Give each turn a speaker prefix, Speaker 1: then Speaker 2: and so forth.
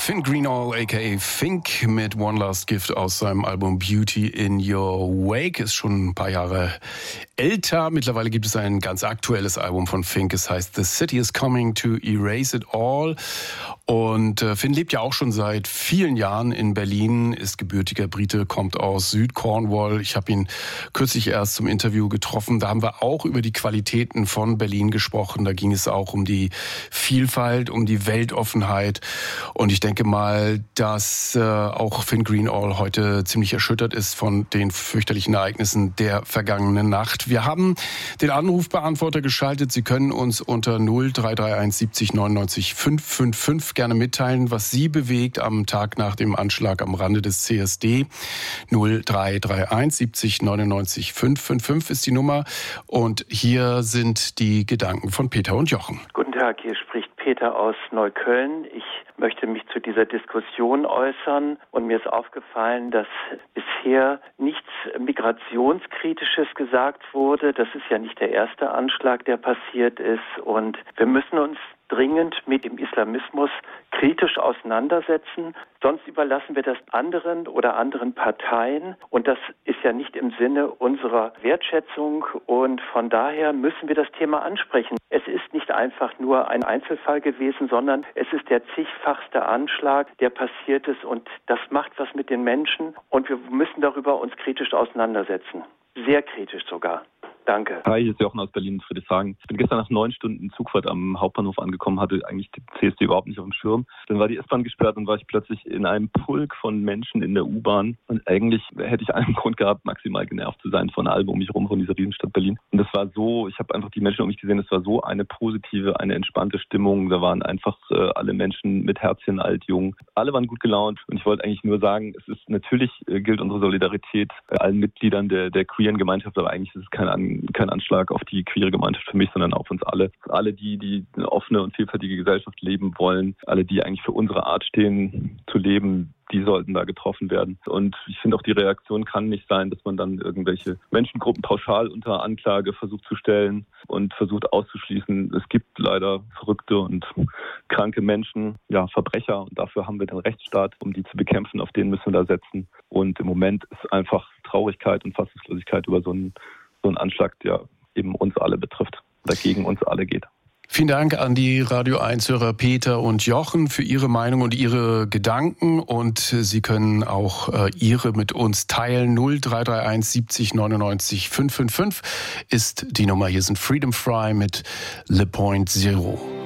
Speaker 1: Finn Greenall aka Fink mit One Last Gift aus seinem Album Beauty in Your Wake. Ist schon ein paar Jahre älter. Mittlerweile gibt es ein ganz aktuelles Album von Fink. Es heißt The City is Coming to Erase It All. Und Finn lebt ja auch schon seit vielen Jahren in Berlin, ist gebürtiger Brite, kommt aus Südcornwall. Ich habe ihn kürzlich erst zum Interview getroffen. Da haben wir auch über die Qualitäten von Berlin gesprochen. Da ging es auch um die Vielfalt, um die Weltoffenheit. Und ich denke mal, dass auch Finn Greenall heute ziemlich erschüttert ist von den fürchterlichen Ereignissen der vergangenen Nacht. Wir haben den Anrufbeantworter geschaltet. Sie können uns unter 0331 70 99 555 gerne mitteilen, was Sie bewegt am Tag nach dem Anschlag am Rande des CSD. 0331 70 99 555 ist die Nummer. Und hier sind die Gedanken von Peter und Jochen.
Speaker 2: Guten Tag, hier spricht Peter aus Neukölln. Ich möchte mich zu dieser Diskussion äußern und mir ist aufgefallen, dass bisher nichts Migrationskritisches gesagt wurde. Das ist ja nicht der erste Anschlag, der passiert ist, und wir müssen uns dringend mit dem Islamismus kritisch auseinandersetzen. Sonst überlassen wir das anderen oder anderen Parteien. Und das ist ja nicht im Sinne unserer Wertschätzung. Und von daher müssen wir das Thema ansprechen. Es ist nicht einfach nur ein Einzelfall gewesen, sondern es ist der zigfachste Anschlag, der passiert ist. Und das macht was mit den Menschen. Und wir müssen darüber uns kritisch auseinandersetzen. Sehr kritisch sogar. Danke.
Speaker 3: Hi, hier ist Jochen aus Berlin, Friedrichshagen. Ich bin gestern nach 9 Stunden Zugfahrt am Hauptbahnhof angekommen, hatte eigentlich die CSD überhaupt nicht auf dem Schirm. Dann war die S-Bahn gesperrt und war ich plötzlich in einem Pulk von Menschen in der U-Bahn. Und eigentlich hätte ich einen Grund gehabt, maximal genervt zu sein von allem um mich herum, von dieser Riesenstadt Berlin. Und das war so, ich habe einfach die Menschen um mich gesehen, es war so eine positive, eine entspannte Stimmung. Da waren einfach alle Menschen mit Herzchen, alt, jung. Alle waren gut gelaunt. Und ich wollte eigentlich nur sagen, es ist natürlich, gilt unsere Solidarität allen Mitgliedern der queeren Gemeinschaft, aber eigentlich ist es kein Anschlag auf die queere Gemeinschaft für mich, sondern auf uns alle. Alle, die eine offene und vielfältige Gesellschaft leben wollen, alle, die eigentlich für unsere Art stehen, zu leben, die sollten da getroffen werden. Und ich finde auch, die Reaktion kann nicht sein, dass man dann irgendwelche Menschengruppen pauschal unter Anklage versucht zu stellen und versucht auszuschließen. Es gibt leider verrückte und kranke Menschen, ja, Verbrecher, und dafür haben wir den Rechtsstaat, um die zu bekämpfen, auf den müssen wir da setzen. Und im Moment ist einfach Traurigkeit und Fassungslosigkeit über so einen Anschlag, der eben uns alle betrifft, dagegen uns alle geht.
Speaker 1: Vielen Dank an die Radio 1-Hörer Peter und Jochen für Ihre Meinung und Ihre Gedanken. Und Sie können auch Ihre mit uns teilen. 0331 70 99 555 ist die Nummer. Hier sind Freedom Fry mit Le Point Zero.